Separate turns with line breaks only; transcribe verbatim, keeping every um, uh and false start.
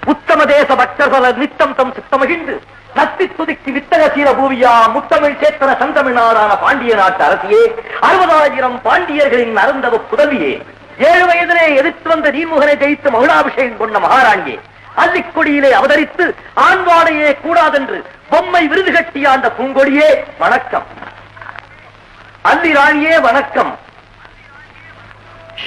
உத்தம தேச பக்தர் நித்தம் தம் சித்தமகிழ்ந்து நத்தி துதிக்கு வித்தக சீர பூவியா முத்தமிழ் சேத்தன சந்தமிழ்நாடான பாண்டிய நாட்டு அரசியே, அறுபதாயிரம் பாண்டியர்களின் அருந்தவ புதவியே, ஏழு வயதிலே எதிர்த்து வந்த நீர்முகனை ஜெயித்து மகுடாபிஷேகம் கொண்ட மகாராணியே, அல்லிக்கொடியிலே அவதரித்து ஆண்வாடையே கூடாதென்று பொம்மை விருது கட்டிய அந்த பூங்கொடியே வணக்கம். அல்லி ராணியே வணக்கம்.